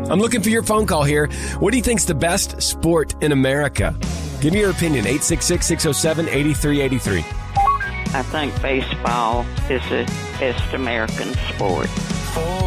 I'm looking for your phone call here. What do you think's the best sport in America? Give me your opinion, 866-607-8383. I think baseball is the best American sport.